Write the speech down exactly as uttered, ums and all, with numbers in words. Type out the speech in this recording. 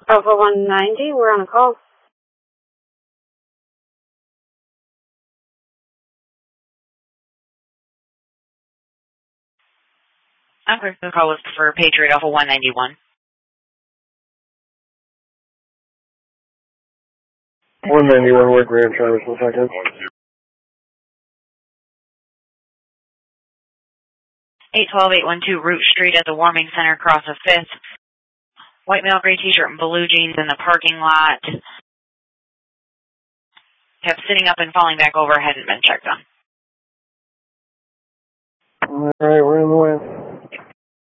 Alpha one ninety, we're on a call. Okay, the call was for Patriot Alpha one ninety-one. one ninety-one, where Grand Traverse, one second. eight twelve, eight one two Root Street at the Warming Center across the fifth. White male, gray t-shirt, and blue jeans in the parking lot. Kept sitting up and falling back over, hadn't been checked on. Alright, we're